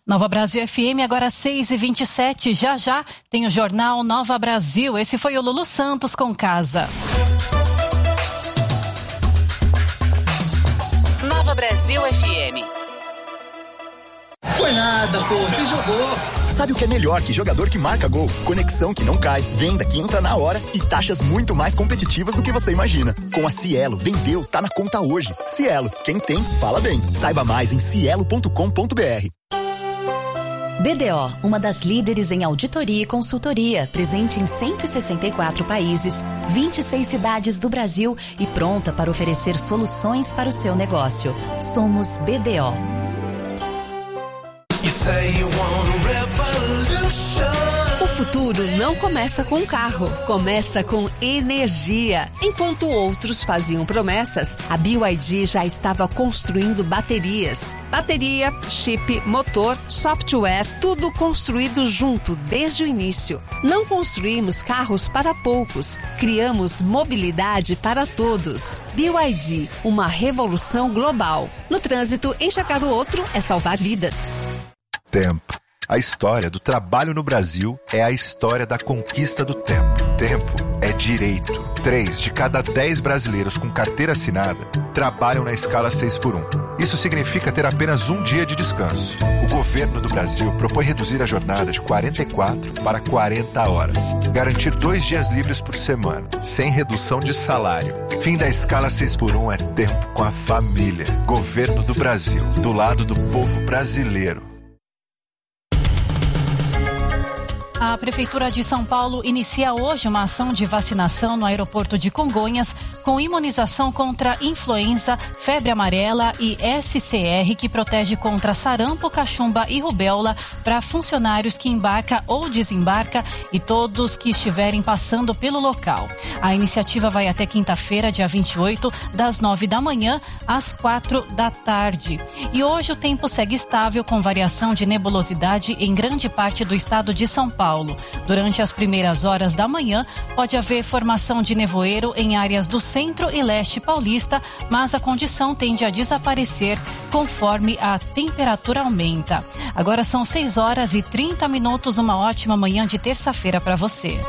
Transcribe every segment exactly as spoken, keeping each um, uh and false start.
Nova Brasil F M, agora seis e vinte e sete. Já já tem o Jornal Nova Brasil. Esse foi o Lulu Santos com Casa. Nova Brasil F M. Foi nada, pô, você jogou. Sabe o que é melhor que jogador que marca gol? Conexão que não cai, venda que entra na hora e taxas muito mais competitivas do que você imagina. Com a Cielo, vendeu, tá na conta hoje. Cielo, quem tem, fala bem. Saiba mais em cielo ponto com ponto b r. B D O, uma das líderes em auditoria e consultoria, presente em cento e sessenta e quatro países, vinte e seis cidades do Brasil e pronta para oferecer soluções para o seu negócio. Somos B D O. O futuro não começa com carro, começa com energia. Enquanto outros faziam promessas, a B Y D já estava construindo baterias. Bateria, chip, motor, software, tudo construído junto desde o início. Não construímos carros para poucos, criamos mobilidade para todos. B Y D, uma revolução global. No trânsito, enxergar o outro é salvar vidas. Tempo. A história do trabalho no Brasil é a história da conquista do tempo. Tempo é direito. Três de cada dez brasileiros com carteira assinada trabalham na escala seis por um. Isso significa ter apenas um dia de descanso. O governo do Brasil propõe reduzir a jornada de quarenta e quatro para quarenta horas. Garantir dois dias livres por semana, sem redução de salário. Fim da escala seis por um é tempo com a família. Governo do Brasil, do lado do povo brasileiro. A Prefeitura de São Paulo inicia hoje uma ação de vacinação no aeroporto de Congonhas com imunização contra influenza, febre amarela e S C R, que protege contra sarampo, cachumba e rubéola para funcionários que embarca ou desembarca e todos que estiverem passando pelo local. A iniciativa vai até quinta-feira, dia vinte e oito, das nove da manhã às quatro da tarde. E hoje o tempo segue estável com variação de nebulosidade em grande parte do estado de São Paulo. Durante as primeiras horas da manhã, pode haver formação de nevoeiro em áreas do centro e leste paulista, mas a condição tende a desaparecer conforme a temperatura aumenta. Agora são seis horas e trinta minutos, uma ótima manhã de terça-feira para você.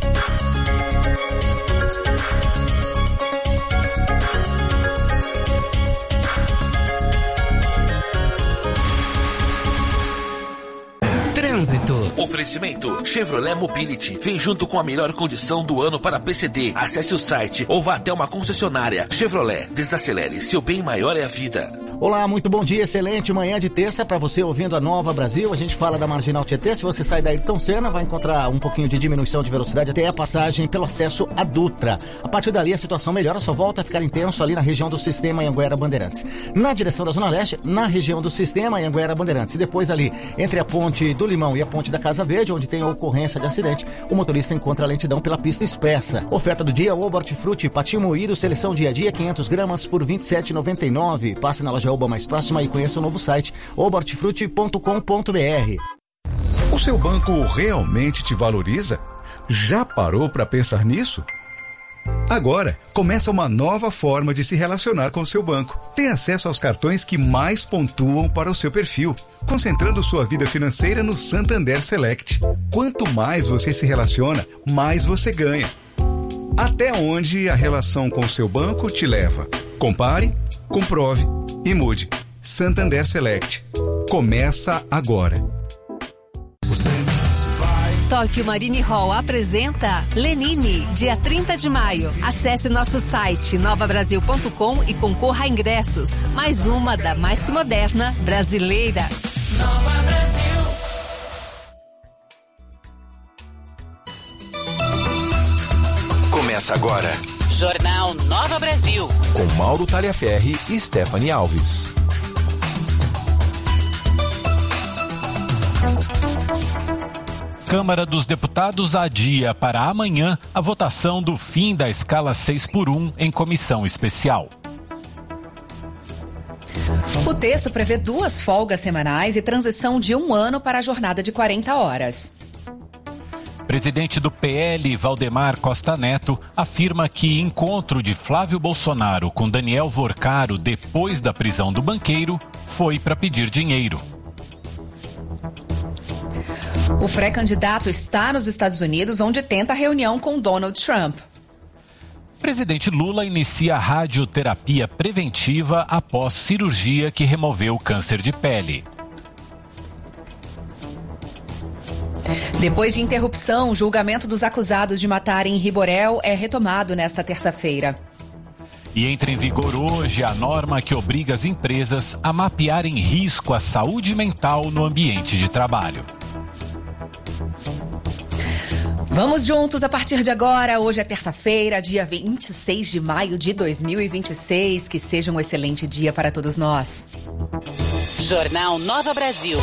Trânsito. Oferecimento Chevrolet Mobility. Vem junto com a melhor condição do ano para P C D. Acesse o site ou vá até uma concessionária. Chevrolet, desacelere. Seu bem maior é a vida. Olá, muito bom dia, excelente manhã de terça para você ouvindo a Nova Brasil. A gente fala da Marginal Tietê. Se você sai da Ayrton Senna, vai encontrar um pouquinho de diminuição de velocidade até a passagem pelo acesso à Dutra. A partir dali a situação melhora, só volta a ficar intenso ali na região do Sistema Anhanguera Bandeirantes. Na direção da Zona Leste, na região do Sistema Anhanguera Bandeirantes. E depois ali, entre a Ponte do Limão e a Ponte da Casa Verde, onde tem a ocorrência de acidente, o motorista encontra a lentidão pela pista expressa. Oferta do dia, Oba Hortifruti, patinho moído, seleção dia a dia, quinhentas gramas por vinte e sete reais e noventa e nove centavos. Passe na loja Oba mais próxima e conheça o novo site oba hortifruti ponto com ponto b r. O seu banco realmente te valoriza? Já parou para pensar nisso? Agora, começa uma nova forma de se relacionar com o seu banco. Tem acesso aos cartões que mais pontuam para o seu perfil, concentrando sua vida financeira no Santander Select. Quanto mais você se relaciona, mais você ganha. Até onde a relação com o seu banco te leva? Compare, comprove e mude. Santander Select. Começa agora. Tóquio Marine Hall apresenta Lenine, dia trinta de maio. Acesse nosso site nova brasil ponto com e concorra a ingressos. Mais uma da mais que moderna brasileira. Nova Brasil. Começa agora. Jornal Nova Brasil. Com Mauro Taliaferri e Stephanie Alves. Câmara dos Deputados adia para amanhã a votação do fim da escala seis por um em comissão especial. O texto prevê duas folgas semanais e transição de um ano para a jornada de quarenta horas. Presidente do P L, Valdemar Costa Neto, afirma que encontro de Flávio Bolsonaro com Daniel Vorcaro depois da prisão do banqueiro foi para pedir dinheiro. O pré-candidato está nos Estados Unidos, onde tenta reunião com Donald Trump. Presidente Lula inicia radioterapia preventiva após cirurgia que removeu o câncer de pele. Depois de interrupção, o julgamento dos acusados de matarem Riborel é retomado nesta terça-feira. E entra em vigor hoje a norma que obriga as empresas a mapearem risco à saúde mental no ambiente de trabalho. Vamos juntos a partir de agora. Hoje é terça-feira, dia vinte e seis de maio de dois mil e vinte e seis. Que seja um excelente dia para todos nós. Jornal Nova Brasil.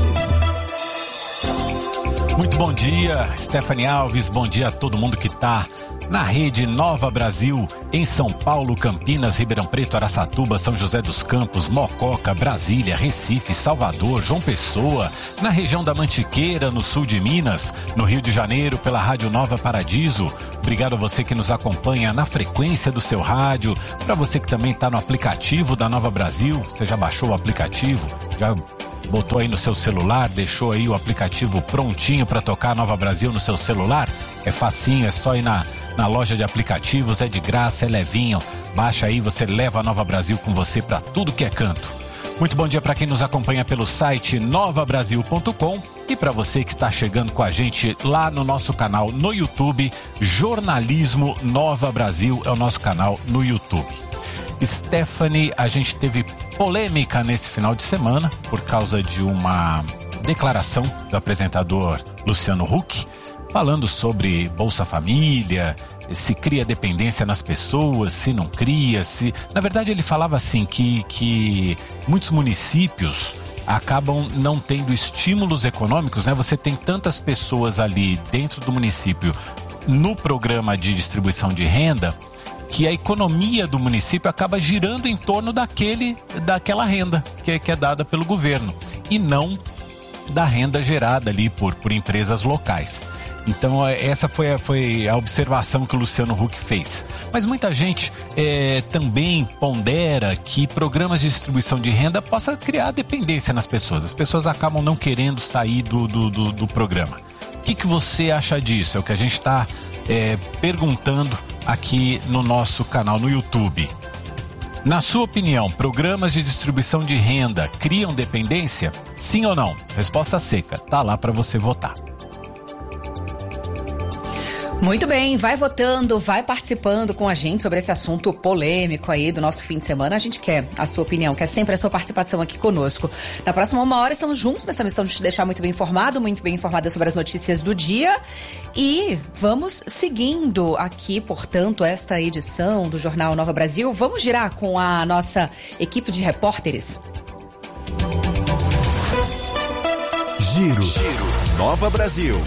Muito bom dia, Stephanie Alves. Bom dia a todo mundo que está na rede Nova Brasil, em São Paulo, Campinas, Ribeirão Preto, Araçatuba, São José dos Campos, Mococa, Brasília, Recife, Salvador, João Pessoa, na região da Mantiqueira, no sul de Minas, no Rio de Janeiro, pela Rádio Nova Paradiso. Obrigado a você que nos acompanha na frequência do seu rádio, para você que também está no aplicativo da Nova Brasil. Você já baixou o aplicativo? Já botou aí no seu celular, deixou aí o aplicativo prontinho para tocar Nova Brasil no seu celular? É facinho, é só ir na, na loja de aplicativos, é de graça, é levinho. Baixa aí, você leva a Nova Brasil com você para tudo que é canto. Muito bom dia para quem nos acompanha pelo site nova brasil ponto com e para você que está chegando com a gente lá no nosso canal no YouTube. Jornalismo Nova Brasil é o nosso canal no YouTube. Stephanie, a gente teve polêmica nesse final de semana por causa de uma declaração do apresentador Luciano Huck, falando sobre Bolsa Família, se cria dependência nas pessoas, se não cria, se... Na verdade, ele falava assim que, que muitos municípios acabam não tendo estímulos econômicos, né? Você tem tantas pessoas ali dentro do município no programa de distribuição de renda que a economia do município acaba girando em torno daquele, daquela renda que, que é dada pelo governo e não da renda gerada ali por, por empresas locais. Então essa foi a, foi a observação que o Luciano Huck fez. Mas muita gente é, também pondera que programas de distribuição de renda possa criar dependência nas pessoas. As pessoas acabam não querendo sair do, do, do, do programa. O que, que você acha disso? É o que a gente está é, perguntando aqui no nosso canal no YouTube. Na sua opinião, programas de distribuição de renda criam dependência? Sim ou não? Resposta seca. Tá lá para você votar. Muito bem, vai votando, vai participando com a gente sobre esse assunto polêmico aí do nosso fim de semana. A gente quer a sua opinião, quer sempre a sua participação aqui conosco. Na próxima uma hora estamos juntos nessa missão de te deixar muito bem informado, muito bem informada sobre as notícias do dia. E vamos seguindo aqui, portanto, esta edição do Jornal Nova Brasil. Vamos girar com a nossa equipe de repórteres. Giro, Giro. Nova Brasil.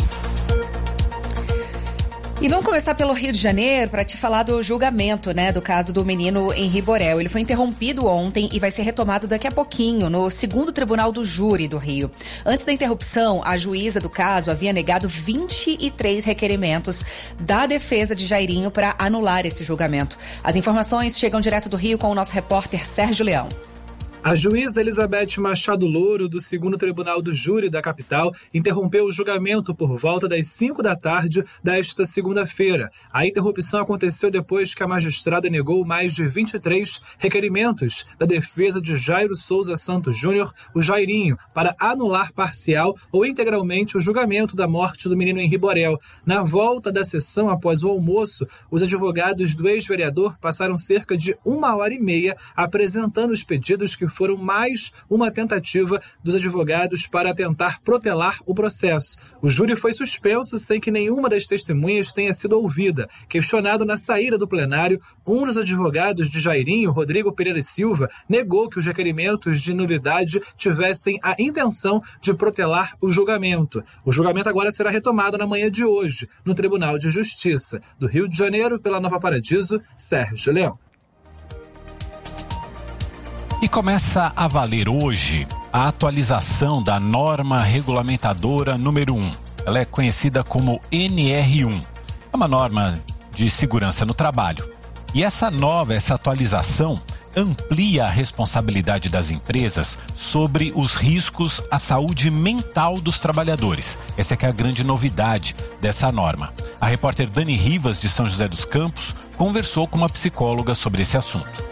E vamos começar pelo Rio de Janeiro para te falar do julgamento, né, do caso do menino Henri Borel. Ele foi interrompido ontem e vai ser retomado daqui a pouquinho no segundo Tribunal do Júri do Rio. Antes da interrupção, a juíza do caso havia negado vinte e três requerimentos da defesa de Jairinho para anular esse julgamento. As informações chegam direto do Rio com o nosso repórter Sérgio Leão. A juíza Elizabeth Machado Louro, do segundo Tribunal do Júri da capital, interrompeu o julgamento por volta das cinco da tarde desta segunda-feira. A interrupção aconteceu depois que a magistrada negou mais de vinte e três requerimentos da defesa de Jairo Souza Santos Júnior, o Jairinho, para anular parcial ou integralmente o julgamento da morte do menino Henri Borel. Na volta da sessão, após o almoço, os advogados do ex-vereador passaram cerca de uma hora e meia apresentando os pedidos que foram mais uma tentativa dos advogados para tentar protelar o processo. O júri foi suspenso sem que nenhuma das testemunhas tenha sido ouvida. Questionado na saída do plenário, um dos advogados de Jairinho, Rodrigo Pereira Silva, negou que os requerimentos de nulidade tivessem a intenção de protelar o julgamento. O julgamento agora será retomado na manhã de hoje, no Tribunal de Justiça. Do Rio de Janeiro, pela Nova Paradiso, Sérgio Leão. E começa a valer hoje a atualização da norma regulamentadora número um. Ela é conhecida como N R um. É uma norma de segurança no trabalho. E essa nova, essa atualização amplia a responsabilidade das empresas sobre os riscos à saúde mental dos trabalhadores. Essa é que é a grande novidade dessa norma. A repórter Dani Rivas, de São José dos Campos, conversou com uma psicóloga sobre esse assunto.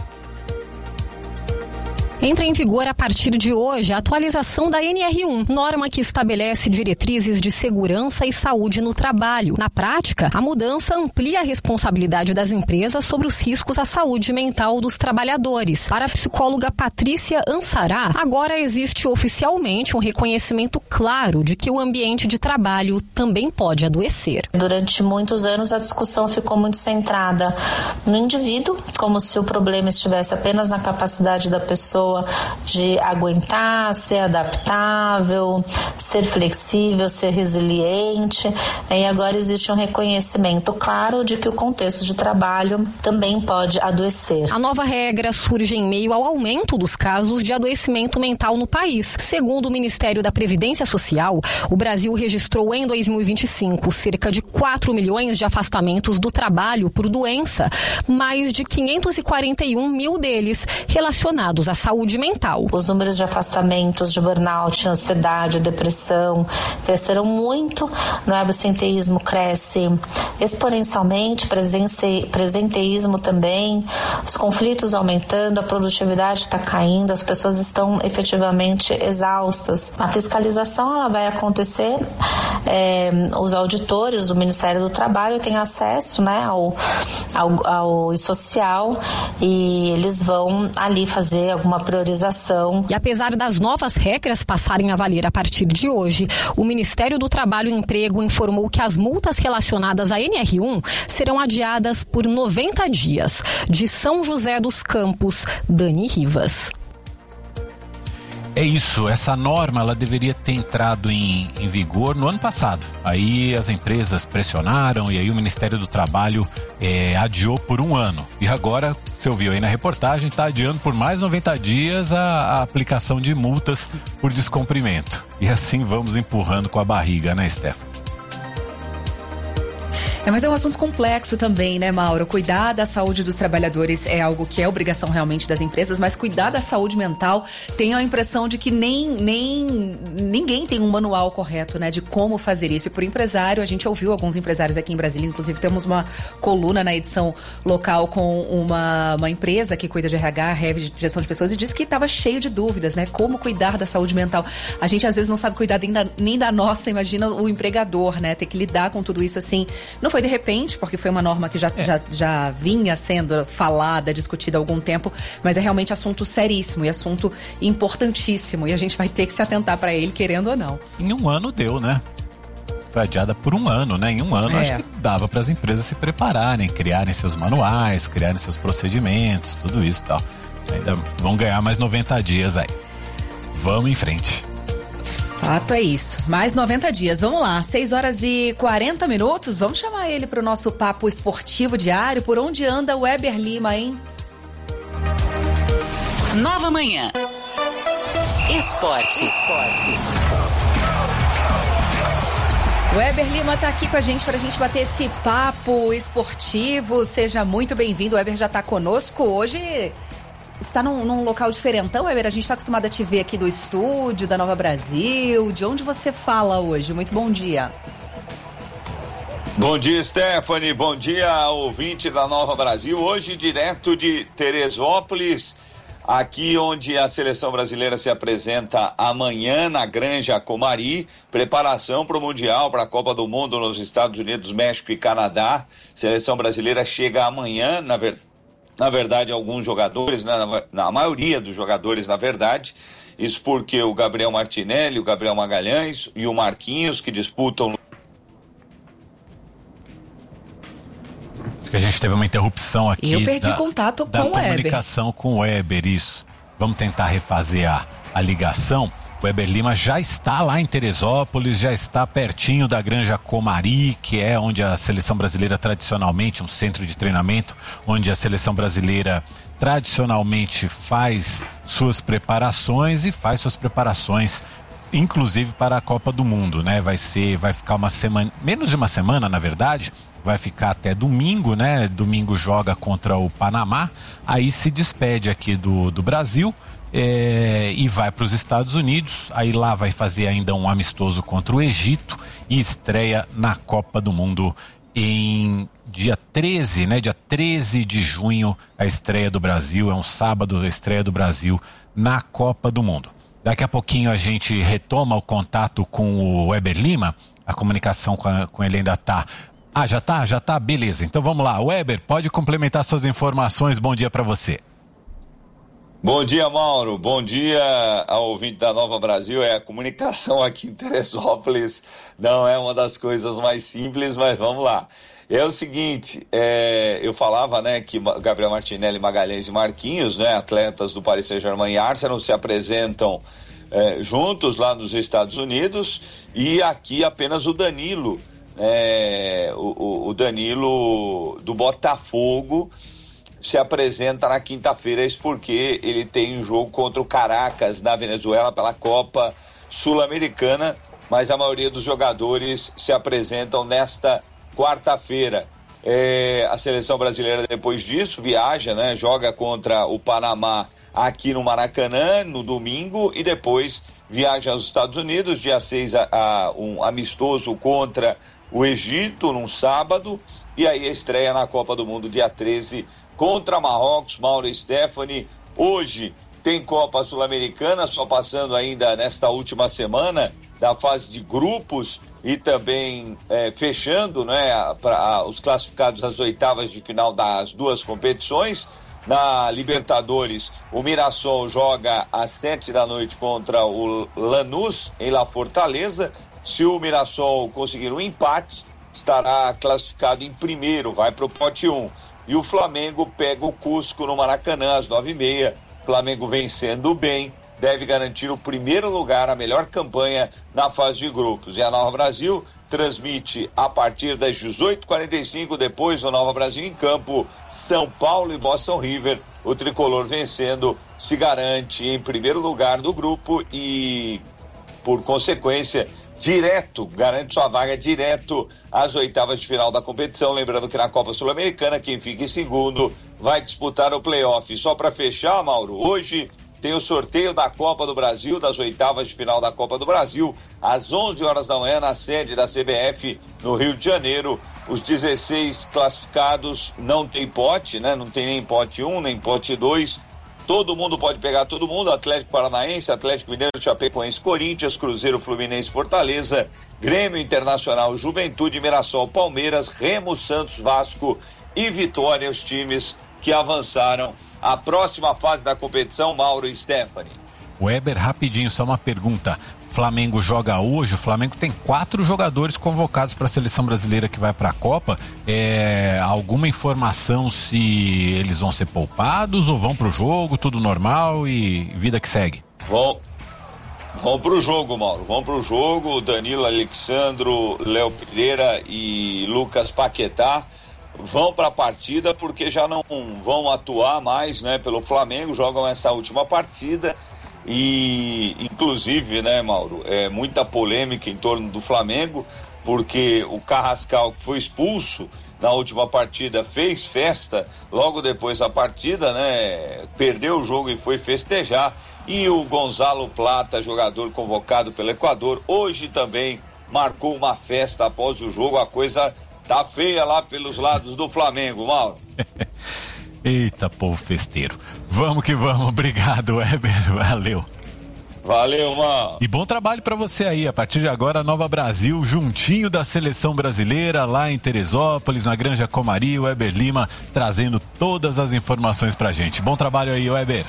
Entra em vigor a partir de hoje a atualização da N R um, norma que estabelece diretrizes de segurança e saúde no trabalho. Na prática, a mudança amplia a responsabilidade das empresas sobre os riscos à saúde mental dos trabalhadores. Para a psicóloga Patrícia Ansará, agora existe oficialmente um reconhecimento claro de que o ambiente de trabalho também pode adoecer. Durante muitos anos a discussão ficou muito centrada no indivíduo, como se o problema estivesse apenas na capacidade da pessoa de aguentar, ser adaptável, ser flexível, ser resiliente. E agora existe um reconhecimento claro de que o contexto de trabalho também pode adoecer. A nova regra surge em meio ao aumento dos casos de adoecimento mental no país. Segundo o Ministério da Previdência Social, o Brasil registrou em dois mil e vinte e cinco cerca de quatro milhões de afastamentos do trabalho por doença, mais de quinhentos e quarenta e um mil deles relacionados à saúde mental. Os números de afastamentos, de burnout, ansiedade, depressão cresceram muito, no absenteísmo cresce exponencialmente, presença, presenteísmo também, os conflitos aumentando, a produtividade está caindo, as pessoas estão efetivamente exaustas. A fiscalização ela vai acontecer, é, os auditores do Ministério do Trabalho têm acesso, né, ao, ao, ao social e eles vão ali fazer alguma priorização. E apesar das novas regras passarem a valer a partir de hoje, o Ministério do Trabalho e Emprego informou que as multas relacionadas à N R um serão adiadas por noventa dias. De São José dos Campos, Dani Rivas. É isso, essa norma ela deveria ter entrado em, em vigor no ano passado. Aí as empresas pressionaram e aí o Ministério do Trabalho é, adiou por um ano. E agora, você ouviu aí na reportagem, está adiando por mais noventa dias a, a aplicação de multas por descumprimento. E assim vamos empurrando com a barriga, né, Stefan? É, mas é um assunto complexo também, né, Mauro? Cuidar da saúde dos trabalhadores é algo que é obrigação realmente das empresas, mas cuidar da saúde mental, tenho a impressão de que nem, nem ninguém tem um manual correto, né, de como fazer isso. E por empresário, a gente ouviu alguns empresários aqui em Brasília, inclusive temos uma coluna na edição local com uma, uma empresa que cuida de R H, R E V, de gestão de pessoas, e disse que estava cheio de dúvidas, né, como cuidar da saúde mental. A gente às vezes não sabe cuidar nem da, nem da nossa, imagina o empregador, né, ter que lidar com tudo isso assim. Não foi de repente, porque foi uma norma que já, é. já, já vinha sendo falada, discutida há algum tempo, mas é realmente assunto seríssimo e assunto importantíssimo e a gente vai ter que se atentar para ele, querendo ou não. Em um ano deu, né? Foi adiada por um ano, né? Em um ano, é. acho que dava para as empresas se prepararem, criarem seus manuais, criarem seus procedimentos, tudo isso e tal. Ainda vão ganhar mais noventa dias aí. Vamos em frente. Fato é isso. Mais noventa dias. Vamos lá. seis horas e quarenta minutos. Vamos chamar ele para o nosso papo esportivo diário. Por onde anda o Weber Lima, hein? Nova Manhã. Esporte. O Weber Lima está aqui com a gente para a gente bater esse papo esportivo. Seja muito bem-vindo. O Weber já está conosco hoje. Está num, num local diferentão, Weber? A gente está acostumado a te ver aqui do estúdio, da Nova Brasil. De onde você fala hoje? Muito bom dia. Bom dia, Stephanie. Bom dia, ouvinte da Nova Brasil. Hoje, direto de Teresópolis, aqui onde a seleção brasileira se apresenta amanhã na Granja Comari. Preparação para o Mundial, para a Copa do Mundo nos Estados Unidos, México e Canadá. Seleção brasileira chega amanhã, na verdade. Na verdade, alguns jogadores, na, na maioria dos jogadores, na verdade, isso porque o Gabriel Martinelli, o Gabriel Magalhães e o Marquinhos, que disputam... Acho que a gente teve uma interrupção aqui. Eu perdi da, contato da com o Weber. comunicação com o Weber, isso. Vamos tentar refazer a, a ligação. O Weber Lima já está lá em Teresópolis, já está pertinho da Granja Comari, que é onde a seleção brasileira tradicionalmente, um centro de treinamento, onde a seleção brasileira tradicionalmente faz suas preparações e faz suas preparações, inclusive para a Copa do Mundo, né? Vai ser, vai ficar uma semana, menos de uma semana, na verdade, vai ficar até domingo, né? Domingo joga contra o Panamá, aí se despede aqui do, do Brasil é, e vai para os Estados Unidos. Aí lá vai fazer ainda um amistoso contra o Egito e estreia na Copa do Mundo em dia treze, né? Dia treze de junho, a estreia do Brasil, é um sábado, a estreia do Brasil na Copa do Mundo. Daqui a pouquinho a gente retoma o contato com o Weber Lima, a comunicação com, a, com ele ainda tá. Ah, já tá? Já tá? Beleza. Então vamos lá. Weber, pode complementar suas informações. Bom dia para você. Bom dia, Mauro. Bom dia ao ouvinte da Nova Brasil. É, a comunicação aqui em Teresópolis não é uma das coisas mais simples, mas vamos lá. É o seguinte, é, eu falava, né, que Gabriel Martinelli, Magalhães e Marquinhos, né, atletas do Paris Saint-Germain e Arsenal, se apresentam é, juntos lá nos Estados Unidos, e aqui apenas o Danilo, é, o, o Danilo do Botafogo se apresenta na quinta-feira, isso porque ele tem um jogo contra o Caracas na Venezuela pela Copa Sul-Americana, mas a maioria dos jogadores se apresentam nesta quarta-feira. É, a seleção brasileira depois disso viaja, né, joga contra o Panamá aqui no Maracanã no domingo e depois viaja aos Estados Unidos, dia seis a, a um amistoso contra o Egito num sábado, e aí a estreia na Copa do Mundo dia treze contra Marrocos. Mauro e Stephanie, hoje tem Copa Sul-Americana, só passando ainda nesta última semana da fase de grupos e também é, fechando, né, para os classificados às oitavas de final das duas competições. Na Libertadores, o Mirassol joga às sete da noite contra o Lanús em La Fortaleza. Se o Mirassol conseguir um empate, estará classificado em primeiro, vai para o pote um. E o Flamengo pega o Cusco no Maracanã às nove e meia. Flamengo vencendo bem, deve garantir o primeiro lugar, a melhor campanha na fase de grupos. E a Nova Brasil transmite a partir das dezoito e quarenta e cinco, depois do Nova Brasil em campo, São Paulo e Boston River. O tricolor vencendo se garante em primeiro lugar do grupo e, por consequência, direto, garante sua vaga direto às oitavas de final da competição. Lembrando que na Copa Sul-Americana, quem fica em segundo vai disputar o playoff. Só para fechar, Mauro, hoje tem o sorteio da Copa do Brasil, das oitavas de final da Copa do Brasil, às onze horas da manhã, na sede da C B F, no Rio de Janeiro. Os dezesseis classificados não tem pote, né? Não tem nem pote um, nem pote dois. Todo mundo pode pegar todo mundo: Atlético Paranaense, Atlético Mineiro, Chapecoense, Corinthians, Cruzeiro, Fluminense, Fortaleza, Grêmio, Internacional, Juventude, Mirassol, Palmeiras, Remo, Santos, Vasco e Vitória, os times que avançaram à próxima fase da competição. Mauro e Stephanie. Weber, rapidinho, só uma pergunta. Flamengo joga hoje, o Flamengo tem quatro jogadores convocados para a seleção brasileira que vai para a Copa. É, alguma informação se eles vão ser poupados ou vão para o jogo, tudo normal e vida que segue? Vão, vão para o jogo, Mauro, vão para o jogo. Danilo, Alexandro, Léo Pereira e Lucas Paquetá vão para a partida porque já não vão atuar mais, né, pelo Flamengo, jogam essa última partida. E inclusive, né, Mauro, é muita polêmica em torno do Flamengo, porque o Carrascal, que foi expulso na última partida, fez festa logo depois da partida, né, perdeu o jogo e foi festejar. E o Gonzalo Plata, jogador convocado pelo Equador, hoje também marcou uma festa após o jogo. A coisa tá feia lá pelos lados do Flamengo, Mauro. Eita, povo festeiro. Vamos que vamos. Obrigado, Weber. Valeu. Valeu, mano. E bom trabalho pra você aí. A partir de agora, Nova Brasil, juntinho da seleção brasileira, lá em Teresópolis, na Granja Comari. O Weber Lima trazendo todas as informações pra gente. Bom trabalho aí, Weber.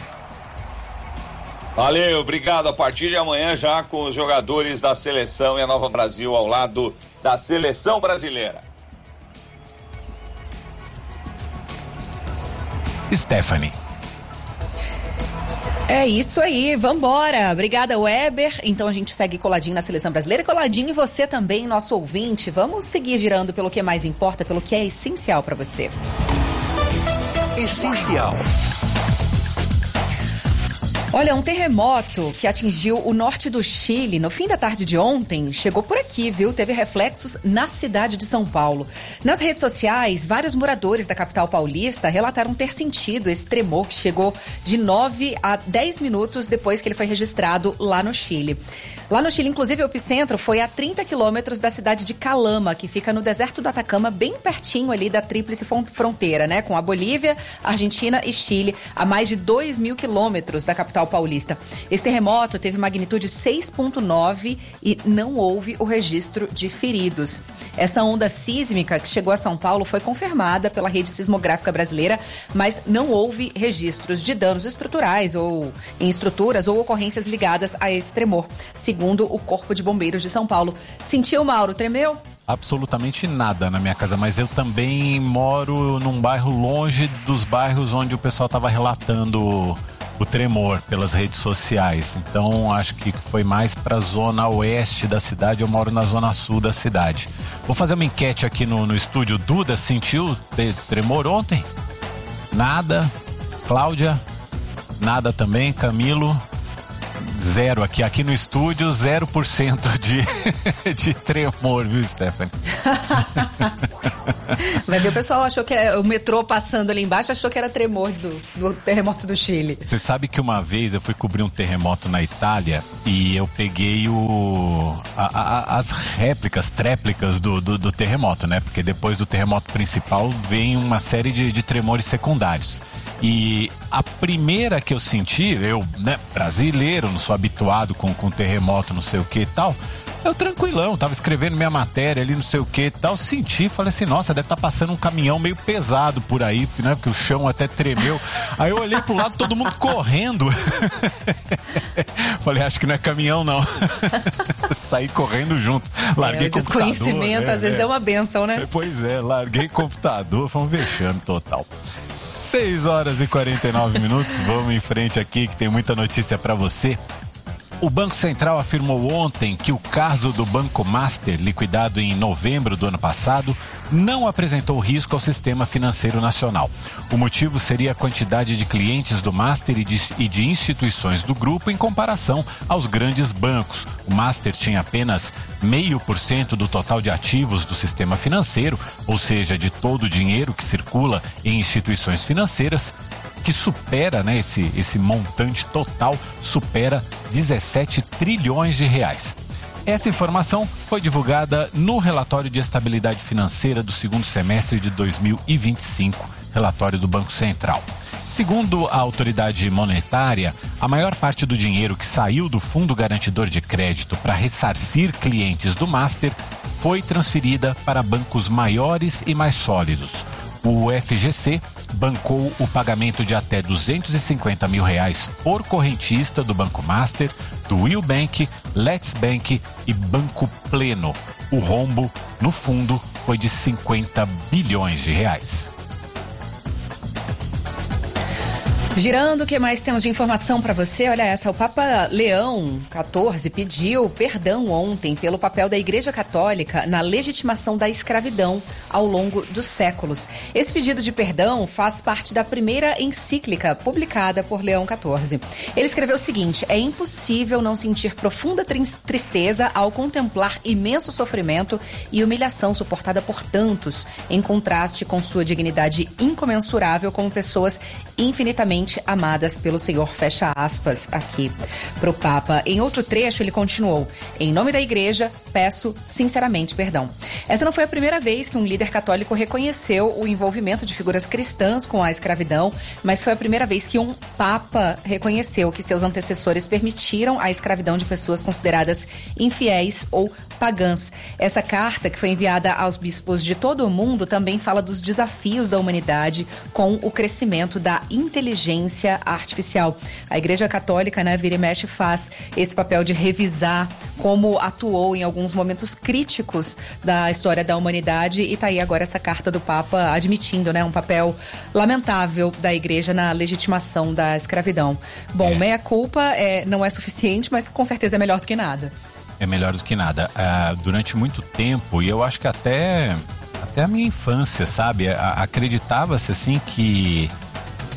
Valeu, obrigado. A partir de amanhã, já com os jogadores da seleção e a Nova Brasil ao lado da seleção brasileira. Stephanie. É isso aí, vambora. Obrigada, Weber. Então a gente segue coladinho na seleção brasileira e coladinho em você também, nosso ouvinte. Vamos seguir girando pelo que mais importa, pelo que é essencial para você. Essencial. Olha, um terremoto que atingiu o norte do Chile no fim da tarde de ontem chegou por aqui, viu? Teve reflexos na cidade de São Paulo. Nas redes sociais, vários moradores da capital paulista relataram ter sentido esse tremor que chegou de nove a dez minutos depois que ele foi registrado lá no Chile. Lá no Chile, inclusive, o epicentro foi a trinta quilômetros da cidade de Calama, que fica no deserto do Atacama, bem pertinho ali da tríplice fronteira, né? Com a Bolívia, Argentina e Chile, a mais de dois mil quilômetros da capital paulista. Esse terremoto teve magnitude seis ponto nove e não houve o registro de feridos. Essa onda sísmica que chegou a São Paulo foi confirmada pela rede sismográfica brasileira, mas não houve registros de danos estruturais ou em estruturas ou ocorrências ligadas a esse tremor, segundo o Corpo de Bombeiros de São Paulo. Sentiu, Mauro? Tremeu? Absolutamente nada na minha casa, mas eu também moro num bairro longe dos bairros onde o pessoal estava relatando o tremor pelas redes sociais. Então acho que foi mais para a zona oeste da cidade. Eu moro na zona sul da cidade. Vou fazer uma enquete aqui no, no estúdio. Duda, sentiu tremor ontem? Nada. Cláudia? Nada também. Camilo? Zero aqui, aqui no estúdio, zero por cento de, de tremor, viu, Stephanie? Vai ver, o pessoal achou que era, o metrô passando ali embaixo achou que era tremor do, do terremoto do Chile. Você sabe que uma vez eu fui cobrir um terremoto na Itália e eu peguei o, a, a, as réplicas, tréplicas do, do, do terremoto, né? Porque depois do terremoto principal vem uma série de, de tremores secundários. E a primeira que eu senti, eu, né, brasileiro, não sou habituado com, com terremoto, não sei o que e tal, eu tranquilão, tava escrevendo minha matéria ali, não sei o que e tal, senti, falei assim, nossa, deve estar tá passando um caminhão meio pesado por aí, né, porque o chão até tremeu. Aí eu olhei pro lado, todo mundo correndo. Falei, acho que não é caminhão, não. Saí correndo junto. Larguei é, o desconhecimento, né, às vezes é. é uma benção, né? Pois é, larguei computador, foi um vexame total. seis horas e quarenta e nove minutos, vamos em frente aqui que tem muita notícia para você. O Banco Central afirmou ontem que o caso do Banco Master, liquidado em novembro do ano passado, não apresentou risco ao sistema financeiro nacional. O motivo seria a quantidade de clientes do Master e de, e de instituições do grupo em comparação aos grandes bancos. O Master tinha apenas zero vírgula cinco por cento do total de ativos do sistema financeiro, ou seja, de todo o dinheiro que circula em instituições financeiras, que supera, né, esse, esse montante total, supera dezessete trilhões de reais. Essa informação foi divulgada no relatório de estabilidade financeira do segundo semestre de dois mil e vinte e cinco, relatório do Banco Central. Segundo a autoridade monetária, a maior parte do dinheiro que saiu do Fundo Garantidor de Crédito para ressarcir clientes do Master foi transferida para bancos maiores e mais sólidos. O F G C bancou o pagamento de até duzentos e cinquenta mil reais por correntista do Banco Master, do Will Bank, Let's Bank e Banco Pleno. O rombo, no fundo, foi de cinquenta bilhões de reais. Girando, o que mais temos de informação para você? Olha essa, o Papa Leão quatorze pediu perdão ontem pelo papel da Igreja Católica na legitimação da escravidão ao longo dos séculos. Esse pedido de perdão faz parte da primeira encíclica publicada por Leão quatorze. Ele escreveu o seguinte: é impossível não sentir profunda tristeza ao contemplar imenso sofrimento e humilhação suportada por tantos, em contraste com sua dignidade incomensurável como pessoas infinitamente amadas pelo Senhor, fecha aspas aqui pro Papa. Em outro trecho ele continuou: em nome da Igreja, peço sinceramente perdão. Essa não foi a primeira vez que um líder católico reconheceu o envolvimento de figuras cristãs com a escravidão, mas foi a primeira vez que um Papa reconheceu que seus antecessores permitiram a escravidão de pessoas consideradas infiéis ou pagãs. Essa carta, que foi enviada aos bispos de todo o mundo, também fala dos desafios da humanidade com o crescimento da inteligência artificial. A Igreja Católica, né, vira e mexe, faz esse papel de revisar como atuou em alguns momentos críticos da história da humanidade, e tá aí agora essa carta do Papa admitindo, né, um papel lamentável da Igreja na legitimação da escravidão. Bom, é. meia culpa é, não é suficiente, mas com certeza é melhor do que nada. É melhor do que nada. Uh, durante muito tempo, e eu acho que até, até a minha infância, sabe? A, acreditava-se assim que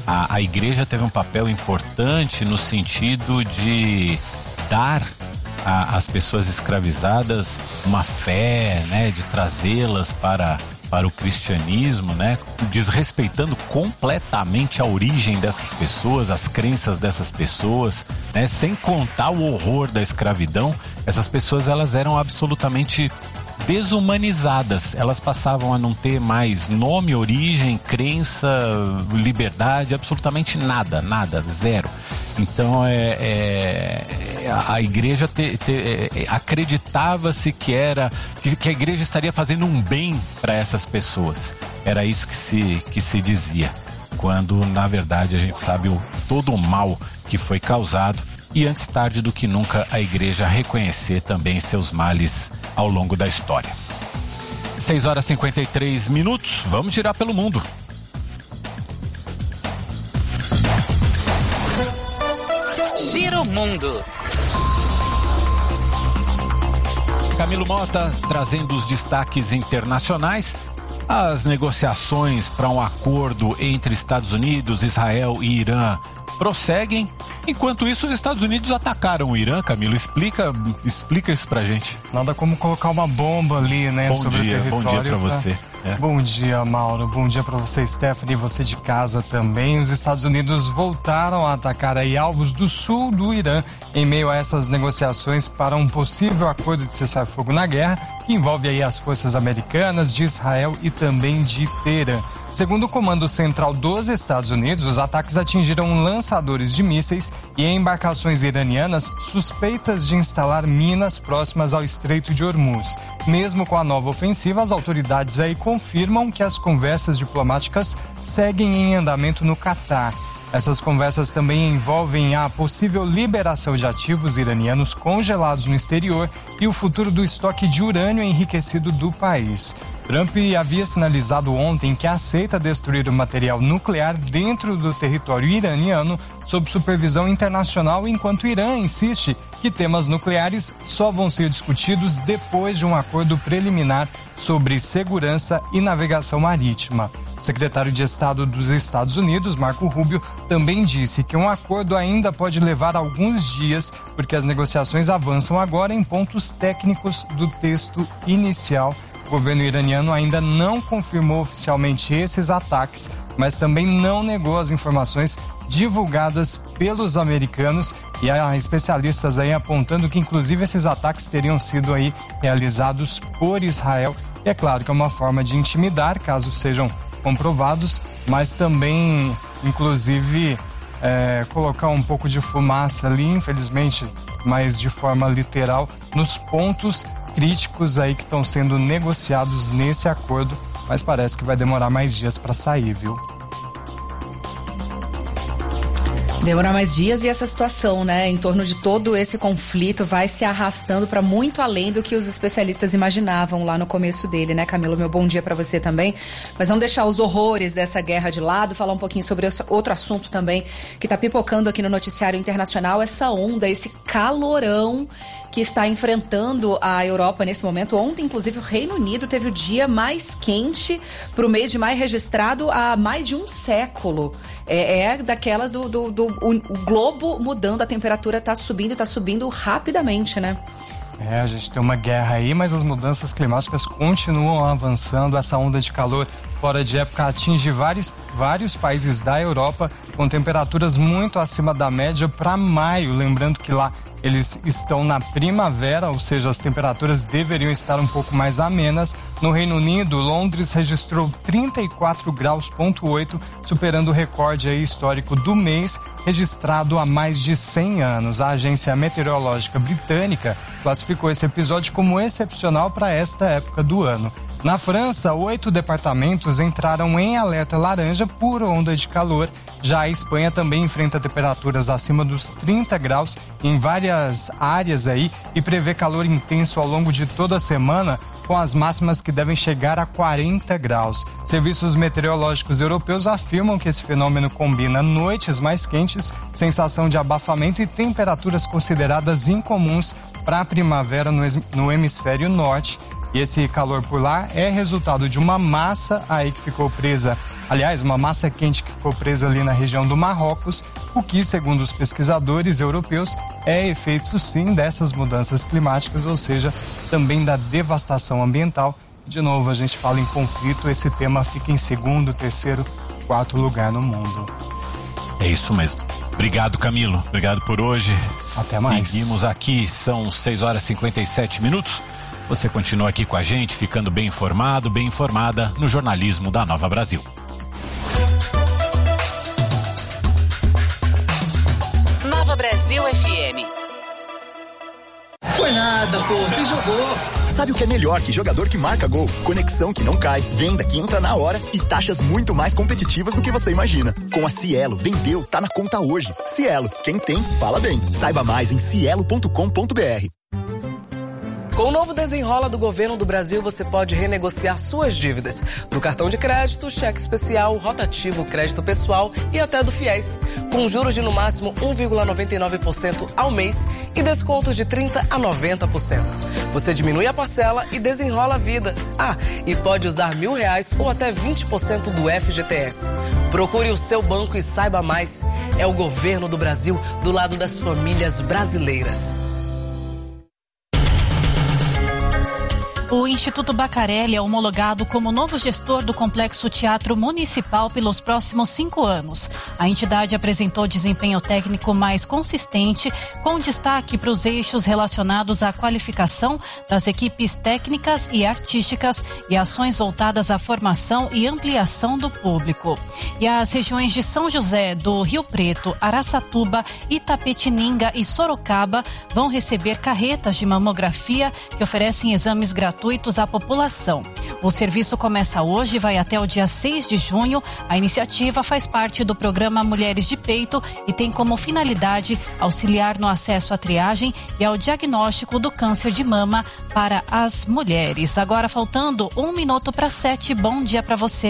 a, a igreja teve um papel importante no sentido de dar às pessoas escravizadas uma fé, né, de trazê-las para, para o cristianismo, né, desrespeitando completamente a origem dessas pessoas, as crenças dessas pessoas, né, sem contar o horror da escravidão. Essas pessoas, elas eram absolutamente desumanizadas, elas passavam a não ter mais nome, origem, crença, liberdade, absolutamente nada, nada, zero. Então é, é, a igreja te, te, é, acreditava-se que era que, que a igreja estaria fazendo um bem para essas pessoas. Era isso que se, que se dizia, quando na verdade a gente sabe o, todo o mal que foi causado. E antes tarde do que nunca a igreja reconhecer também seus males ao longo da história. seis horas e cinquenta e três minutos, vamos girar pelo mundo. Giro Mundo. Camilo Mota trazendo os destaques internacionais. As negociações para um acordo entre Estados Unidos, Israel e Irã prosseguem. Enquanto isso, os Estados Unidos atacaram o Irã, Camilo. Explica, explica isso pra gente. Nada como colocar uma bomba ali, né, bom sobre dia, o território. Bom dia pra você. É. Bom dia, Mauro. Bom dia pra você, Stephanie, e você de casa também. Os Estados Unidos voltaram a atacar aí alvos do sul do Irã em meio a essas negociações para um possível acordo de cessar-fogo na guerra, que envolve aí as forças americanas, de Israel e também de Teherã. Segundo o Comando Central dos Estados Unidos, os ataques atingiram lançadores de mísseis e embarcações iranianas suspeitas de instalar minas próximas ao Estreito de Hormuz. Mesmo com a nova ofensiva, as autoridades aí confirmam que as conversas diplomáticas seguem em andamento no Catar. Essas conversas também envolvem a possível liberação de ativos iranianos congelados no exterior e o futuro do estoque de urânio enriquecido do país. Trump havia sinalizado ontem que aceita destruir o material nuclear dentro do território iraniano sob supervisão internacional, enquanto o Irã insiste que temas nucleares só vão ser discutidos depois de um acordo preliminar sobre segurança e navegação marítima. O secretário de Estado dos Estados Unidos, Marco Rubio, também disse que um acordo ainda pode levar alguns dias, porque as negociações avançam agora em pontos técnicos do texto inicial. O governo iraniano ainda não confirmou oficialmente esses ataques, mas também não negou as informações divulgadas pelos americanos, e há especialistas aí apontando que inclusive esses ataques teriam sido aí realizados por Israel. E é claro que é uma forma de intimidar, caso sejam comprovados, mas também inclusive é, colocar um pouco de fumaça ali, infelizmente, mas de forma literal, nos pontos críticos aí que estão sendo negociados nesse acordo, mas parece que vai demorar mais dias para sair, viu? Demorar mais dias, e essa situação, né, em torno de todo esse conflito vai se arrastando para muito além do que os especialistas imaginavam lá no começo dele, né, Camilo? Meu bom dia para você também. Mas vamos deixar os horrores dessa guerra de lado, falar um pouquinho sobre outro assunto também que está pipocando aqui no noticiário internacional, essa onda, esse calorão que está enfrentando a Europa nesse momento. Ontem, inclusive, o Reino Unido teve o dia mais quente para o mês de maio registrado há mais de um século. É, é daquelas do, do, do o, o globo mudando, a temperatura está subindo e está subindo rapidamente, né? É, a gente tem uma guerra aí, mas as mudanças climáticas continuam avançando. Essa onda de calor fora de época atinge vários, vários países da Europa com temperaturas muito acima da média para maio. Lembrando que lá eles estão na primavera, ou seja, as temperaturas deveriam estar um pouco mais amenas. No Reino Unido, Londres registrou trinta e quatro graus ponto oito, superando o recorde aí histórico do mês, registrado há mais de cem anos. A agência meteorológica britânica classificou esse episódio como excepcional para esta época do ano. Na França, oito departamentos entraram em alerta laranja por onda de calor. Já a Espanha também enfrenta temperaturas acima dos trinta graus em várias áreas aí e prevê calor intenso ao longo de toda a semana, com as máximas que devem chegar a quarenta graus. Serviços meteorológicos europeus afirmam que esse fenômeno combina noites mais quentes, sensação de abafamento e temperaturas consideradas incomuns para a primavera no hemisfério norte. E esse calor por lá é resultado de uma massa aí que ficou presa, aliás, uma massa quente que ficou presa ali na região do Marrocos, o que, segundo os pesquisadores europeus, é efeito sim dessas mudanças climáticas, ou seja, também da devastação ambiental. De novo, a gente fala em conflito, esse tema fica em segundo, terceiro, quarto lugar no mundo. É isso mesmo. Obrigado, Camilo. Obrigado por hoje. Até mais. Seguimos aqui, são seis horas e cinquenta e sete minutos. Você continua aqui com a gente, ficando bem informado, bem informada no jornalismo da Nova Brasil. Nova Brasil F M. Foi nada, pô, você jogou. Sabe o que é melhor que jogador que marca gol? Conexão que não cai, venda que entra na hora e taxas muito mais competitivas do que você imagina. Com a Cielo, vendeu, tá na conta hoje. Cielo, quem tem, fala bem. Saiba mais em cielo ponto com ponto br. Com o novo Desenrola do Governo do Brasil, você pode renegociar suas dívidas. Do cartão de crédito, cheque especial, rotativo, crédito pessoal e até do FIES. Com juros de no máximo um vírgula noventa e nove por cento ao mês e descontos de trinta por cento a noventa por cento. Você diminui a parcela e desenrola a vida. Ah, e pode usar mil reais ou até vinte por cento do F G T S. Procure o seu banco e saiba mais. É o Governo do Brasil do lado das famílias brasileiras. O Instituto Bacarelli é homologado como novo gestor do Complexo Teatro Municipal pelos próximos cinco anos. A entidade apresentou desempenho técnico mais consistente, com destaque para os eixos relacionados à qualificação das equipes técnicas e artísticas e ações voltadas à formação e ampliação do público. E as regiões de São José, do Rio Preto, Araçatuba, Itapetininga e Sorocaba vão receber carretas de mamografia que oferecem exames gratuitos gratuitos à população. O serviço começa hoje e vai até o dia seis de junho. A iniciativa faz parte do programa Mulheres de Peito e tem como finalidade auxiliar no acesso à triagem e ao diagnóstico do câncer de mama para as mulheres. Agora, faltando um minuto para sete, bom dia para você.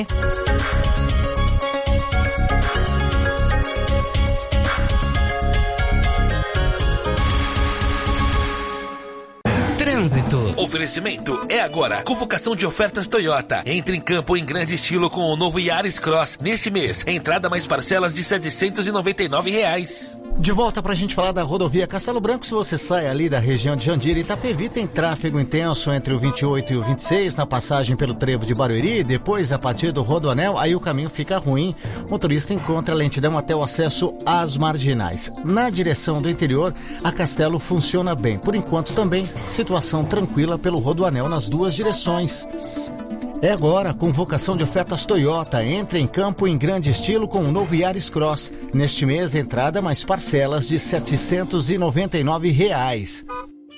Trânsito. Oferecimento é agora. Convocação de ofertas Toyota. Entre em campo em grande estilo com o novo Yaris Cross. Neste mês, entrada mais parcelas de setecentos e noventa e nove reais. De volta pra gente falar da rodovia Castelo Branco. Se você sai ali da região de Jandira e Itapevi, tem tráfego intenso entre o vinte e oito e o vinte e seis, na passagem pelo trevo de Barueri. Depois, a partir do Rodoanel, aí o caminho fica ruim. O motorista encontra lentidão até o acesso às marginais. Na direção do interior, a Castelo funciona bem. Por enquanto também, situação tranquila pelo Rodoanel nas duas direções. É agora a convocação de ofertas Toyota. Entre em campo em grande estilo com o novo Yaris Cross. Neste mês, entrada mais parcelas de setecentos e noventa e nove reais.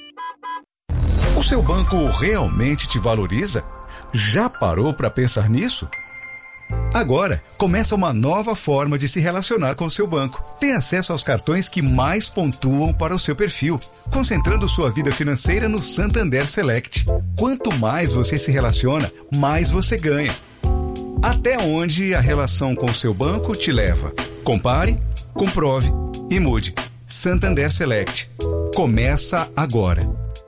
O seu banco realmente te valoriza? Já parou para pensar nisso? Agora, começa uma nova forma de se relacionar com o seu banco. Tem acesso aos cartões que mais pontuam para o seu perfil, concentrando sua vida financeira no Santander Select. Quanto mais você se relaciona, mais você ganha. Até onde a relação com o seu banco te leva? Compare, comprove e mude. Santander Select. Começa agora.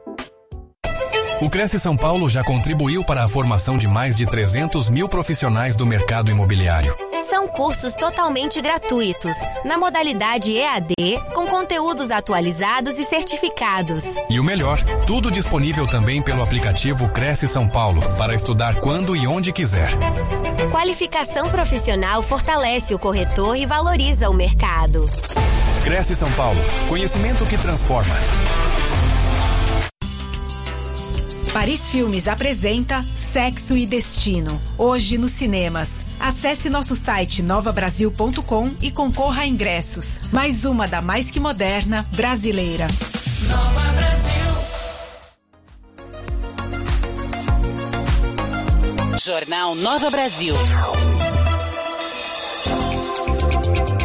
O Cresce São Paulo já contribuiu para a formação de mais de trezentos mil profissionais do mercado imobiliário. São cursos totalmente gratuitos, na modalidade E A D, com conteúdos atualizados e certificados. E o melhor, tudo disponível também pelo aplicativo Cresce São Paulo, para estudar quando e onde quiser. Qualificação profissional fortalece o corretor e valoriza o mercado. Cresce São Paulo, conhecimento que transforma. Paris Filmes apresenta Sexo e Destino, hoje nos cinemas. Acesse nosso site nova brasil ponto com e concorra a ingressos. Mais uma da mais que moderna brasileira. Nova Brasil. Jornal Nova Brasil.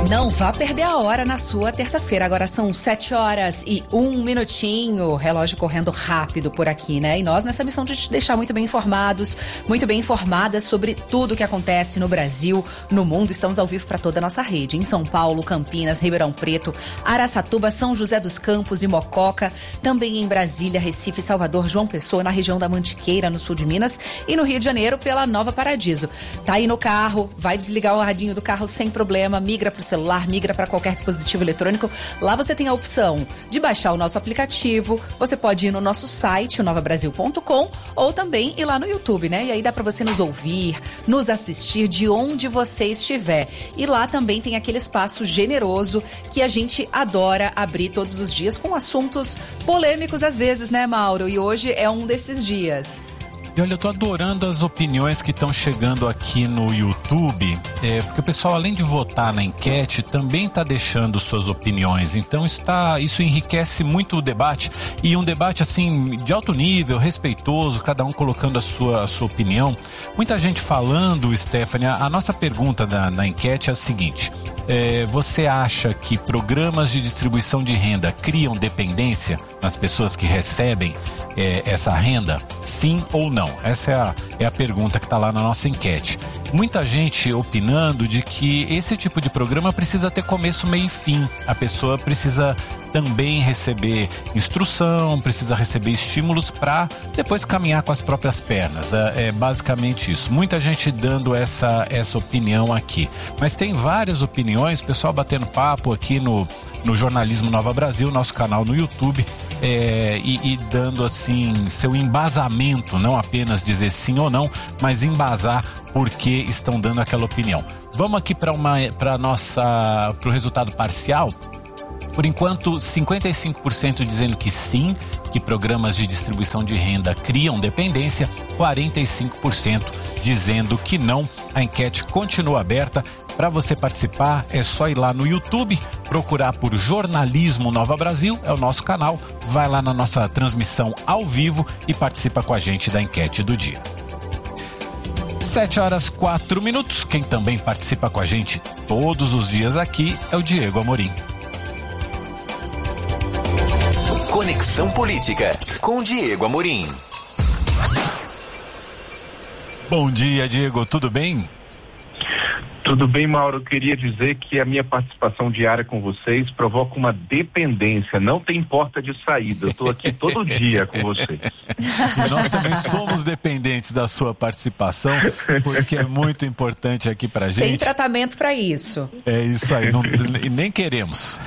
Não vá perder a hora na sua terça-feira. Agora são sete horas e um minutinho. Relógio correndo rápido por aqui, né? E nós nessa missão de te deixar muito bem informados, muito bem informadas sobre tudo o que acontece no Brasil, no mundo. Estamos ao vivo para toda a nossa rede. Em São Paulo, Campinas, Ribeirão Preto, Araçatuba, São José dos Campos e Mococa. Também em Brasília, Recife, Salvador, João Pessoa, na região da Mantiqueira, no sul de Minas. E no Rio de Janeiro, pela Nova Paradiso. Tá aí no carro, vai desligar o radinho do carro sem problema, migra pro celular, migra para qualquer dispositivo eletrônico. Lá você tem a opção de baixar o nosso aplicativo. Você pode ir no nosso site, o nova brasil ponto com, ou também ir lá no YouTube, né? E aí dá para você nos ouvir, nos assistir de onde você estiver. E lá também tem aquele espaço generoso que a gente adora abrir todos os dias com assuntos polêmicos às vezes, né, Mauro? E hoje é um desses dias. E olha, eu tô adorando as opiniões que estão chegando aqui no YouTube, é, porque o pessoal, além de votar na enquete, também está deixando suas opiniões. Então isso, tá, isso enriquece muito o debate, e um debate assim de alto nível, respeitoso, cada um colocando a sua, a sua opinião. Muita gente falando, Stephanie, a, a nossa pergunta na, na enquete é a seguinte: é, você acha que programas de distribuição de renda criam dependência nas pessoas que recebem é, essa renda? Sim ou não? Essa é a, é a pergunta que está lá na nossa enquete. Muita gente opinando de que esse tipo de programa precisa ter começo, meio e fim. A pessoa precisa também receber instrução, precisa receber estímulos para depois caminhar com as próprias pernas. É, é basicamente isso. Muita gente dando essa, essa opinião aqui. Mas tem várias opiniões, pessoal batendo papo aqui no, no Jornalismo Nova Brasil, nosso canal no YouTube, é, e, e dando assim seu embasamento, não apenas dizer sim ou não, mas embasar por que estão dando aquela opinião. Vamos aqui para uma para nossa para o resultado parcial. Por enquanto, cinquenta e cinco por cento dizendo que sim, que programas de distribuição de renda criam dependência, quarenta e cinco por cento dizendo que não. A enquete continua aberta. Para você participar, é só ir lá no YouTube, procurar por Jornalismo Nova Brasil, é o nosso canal, vai lá na nossa transmissão ao vivo e participa com a gente da enquete do dia. sete horas quatro minutos. Quem também participa com a gente todos os dias aqui é o Diego Amorim. Conexão Política, com Diego Amorim. Bom dia, Diego, tudo bem? Tudo bem, Mauro. Eu queria dizer que a minha participação diária com vocês provoca uma dependência, não tem porta de saída. Eu estou aqui todo dia com vocês. E nós também somos dependentes da sua participação, porque é muito importante aqui pra gente. Tem tratamento para isso. É isso aí, não, nem queremos.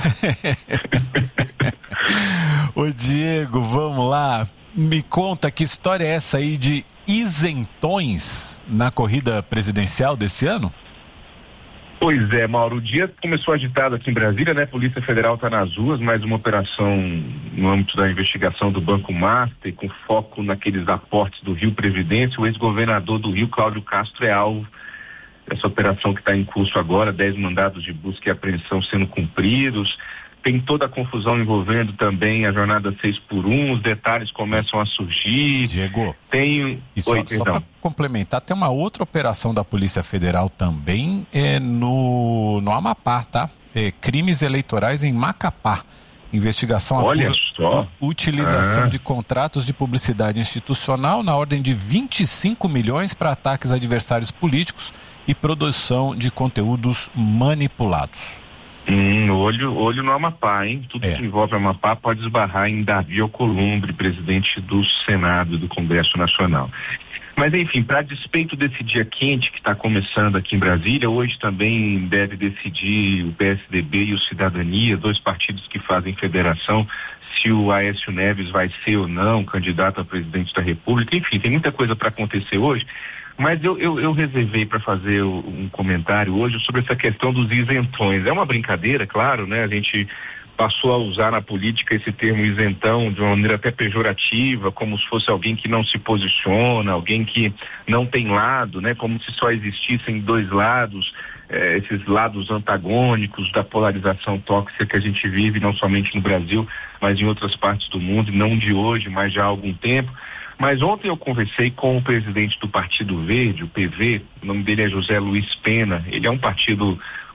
Ô Diego, vamos lá. Me conta, que história é essa aí de isentões na corrida presidencial desse ano? Pois é, Mauro, o dia começou agitado aqui em Brasília, né? A Polícia Federal está nas ruas, mais uma operação no âmbito da investigação do Banco Master, com foco naqueles aportes do Rio Previdência. O ex-governador do Rio, Cláudio Castro, é alvo dessa operação que está em curso agora, dez mandados de busca e apreensão sendo cumpridos. Tem toda a confusão envolvendo também a jornada seis por um, os detalhes começam a surgir. Diego, tem... e só, só para complementar, tem uma outra operação da Polícia Federal também é no, no Amapá, tá? É, crimes eleitorais em Macapá. Investigação Olha só. Utilização ah. de contratos de publicidade institucional na ordem de vinte e cinco milhões para ataques a adversários políticos e produção de conteúdos manipulados. Hum, olho, olho no Amapá, hein? Tudo é. que envolve o Amapá pode esbarrar em Davi Alcolumbre, presidente do Senado e do Congresso Nacional. Mas, enfim, para despeito desse dia quente que está começando aqui em Brasília, hoje também deve decidir o P S D B e o Cidadania, dois partidos que fazem federação, se o Aécio Neves vai ser ou não candidato a presidente da República. Enfim, tem muita coisa para acontecer hoje. Mas eu, eu, eu reservei para fazer um comentário hoje sobre essa questão dos isentões. É uma brincadeira, claro, né? A gente passou a usar na política esse termo isentão de uma maneira até pejorativa, como se fosse alguém que não se posiciona, alguém que não tem lado, né? Como se só existissem dois lados, eh, esses lados antagônicos da polarização tóxica que a gente vive, não somente no Brasil, mas em outras partes do mundo, não de hoje, mas já há algum tempo. Mas ontem eu conversei com o presidente do Partido Verde, o P V, o nome dele é José Luiz Pena. Ele é um partido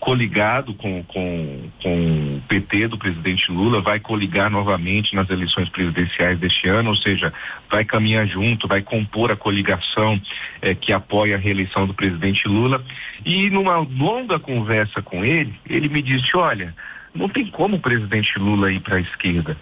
coligado com, com, com o P T do presidente Lula, vai coligar novamente nas eleições presidenciais deste ano, ou seja, vai caminhar junto, vai compor a coligação eh, que apoia a reeleição do presidente Lula. E numa longa conversa com ele, ele me disse, olha, não tem como o presidente Lula ir para a esquerda.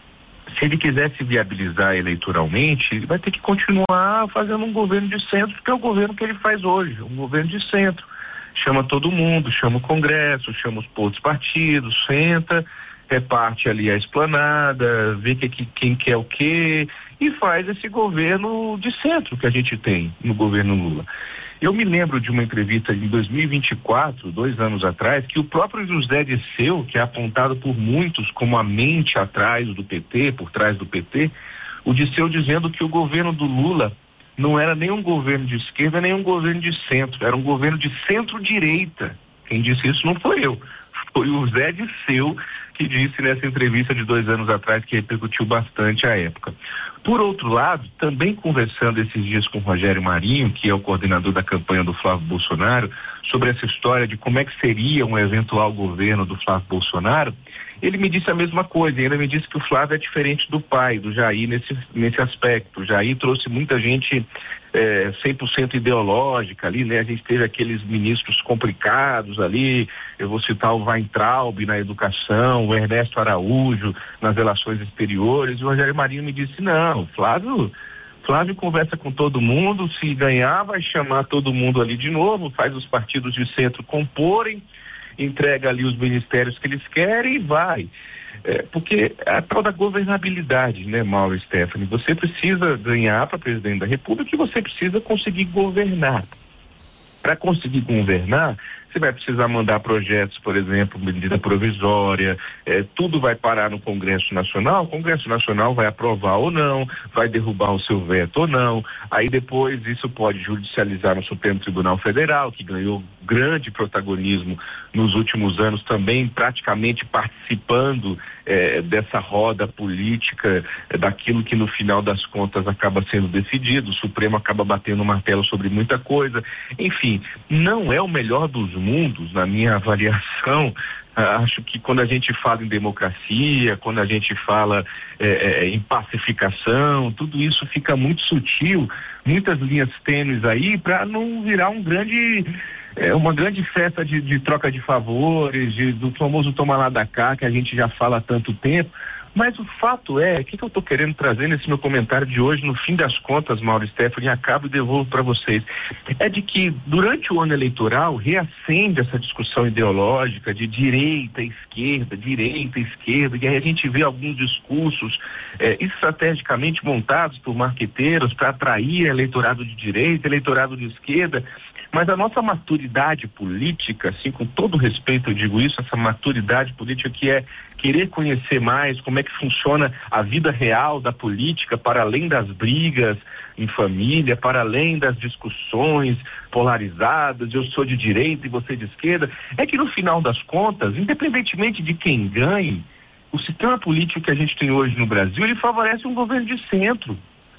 Se ele quiser se viabilizar eleitoralmente, ele vai ter que continuar fazendo um governo de centro, que é o governo que ele faz hoje, um governo de centro. Chama todo mundo, chama o Congresso, chama os outros partidos, senta, reparte ali a esplanada, vê que, que, quem quer o quê e faz esse governo de centro que a gente tem no governo Lula. Eu me lembro de uma entrevista em dois mil e vinte e quatro, dois anos atrás, que o próprio José Dirceu, que é apontado por muitos como a mente atrás do P T, por trás do P T, o Dirceu dizendo que o governo do Lula não era nem um governo de esquerda, nem um governo de centro, era um governo de centro-direita. Quem disse isso não foi eu, foi o Zé Dirceu que disse nessa entrevista de dois anos atrás, que repercutiu bastante à época. Por outro lado, também conversando esses dias com o Rogério Marinho, que é o coordenador da campanha do Flávio Bolsonaro, sobre essa história de como é que seria um eventual governo do Flávio Bolsonaro, ele me disse a mesma coisa, ele me disse que o Flávio é diferente do pai, do Jair, nesse, nesse aspecto. O Jair trouxe muita gente é, cem por cento ideológica ali, né? A gente teve aqueles ministros complicados ali, eu vou citar o Weintraub na educação, o Ernesto Araújo nas relações exteriores, e o Rogério Marinho me disse, não, Flávio... Flávio conversa com todo mundo, se ganhar vai chamar todo mundo ali de novo, faz os partidos de centro comporem, entrega ali os ministérios que eles querem e vai. É, porque a tal da governabilidade, né, Mauro e Stephanie, você precisa ganhar para presidente da República e você precisa conseguir governar. Para conseguir governar, você vai precisar mandar projetos, por exemplo, medida provisória, é, tudo vai parar no Congresso Nacional, o Congresso Nacional vai aprovar ou não, vai derrubar o seu veto ou não, aí depois isso pode judicializar no Supremo Tribunal Federal, que ganhou grande protagonismo nos últimos anos também, praticamente participando é, dessa roda política, é, daquilo que no final das contas acaba sendo decidido, o Supremo acaba batendo o martelo sobre muita coisa, enfim, não é o melhor dos mundos, na minha avaliação. Acho que quando a gente fala em democracia, quando a gente fala é, é, em pacificação, tudo isso fica muito sutil, muitas linhas tênues aí, para não virar um grande, é, uma grande festa de, de troca de favores, de, do famoso toma lá da cá, que a gente já fala há tanto tempo. Mas o fato é, o que, que eu estou querendo trazer nesse meu comentário de hoje, no fim das contas, Mauro e Stephanie, acabo e devolvo para vocês, é de que durante o ano eleitoral reacende essa discussão ideológica de direita, esquerda, direita, esquerda, e aí a gente vê alguns discursos é, estrategicamente montados por marqueteiros para atrair eleitorado de direita, eleitorado de esquerda, mas a nossa maturidade política, assim, com todo respeito eu digo isso, essa maturidade política que é querer conhecer mais como é que funciona a vida real da política, para além das brigas em família, para além das discussões polarizadas, eu sou de direita e você de esquerda, é que no final das contas, independentemente de quem ganhe, o sistema político que a gente tem hoje no Brasil, ele favorece um governo de centro.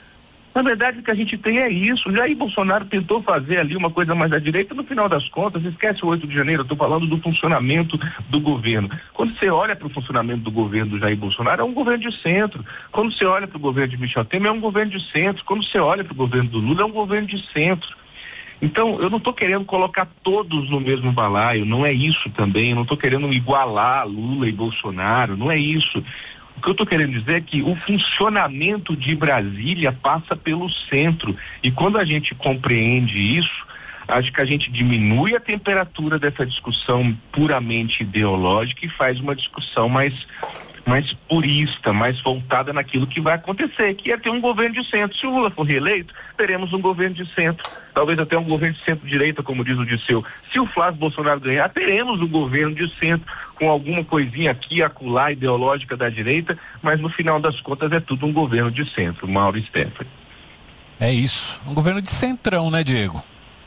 Na verdade, o que a gente tem é isso. Jair Bolsonaro tentou fazer ali uma coisa mais à direita, no final das contas, esquece o oito de janeiro, eu estou falando do funcionamento do governo. Quando você olha para o funcionamento do governo do Jair Bolsonaro, é um governo de centro. Quando você olha para o governo de Michel Temer, é um governo de centro. Quando você olha para o governo do Lula, é um governo de centro. Então, eu não estou querendo colocar todos no mesmo balaio, não é isso também, eu não estou querendo igualar Lula e Bolsonaro, não é isso. O que eu estou querendo dizer é que o funcionamento de Brasília passa pelo centro, e quando a gente compreende isso, acho que a gente diminui a temperatura dessa discussão puramente ideológica e faz uma discussão mais, mais purista, mais voltada naquilo que vai acontecer, que é ter um governo de centro. Se o Lula for reeleito, teremos um governo de centro, talvez até um governo de centro-direita, como diz o Dirceu. Se o Flávio Bolsonaro ganhar, teremos um governo de centro, com alguma coisinha aqui, acolá, ideológica da direita, mas no final das contas é tudo um governo de centro, Mauro e Stephanie. É isso, um governo de centrão, né, Diego?